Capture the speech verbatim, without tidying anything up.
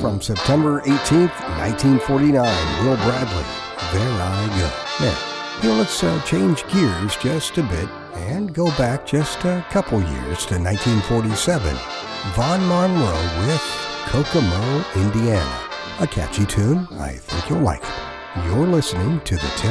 from September eighteenth, nineteen forty-nine, Will Bradley, There I Go. Now, you know, let's uh, change gears just a bit and go back just a couple years to nineteen forty-seven. Vaughn Monroe with Kokomo, Indiana. A catchy tune. I think you'll like it. You're listening to the Tim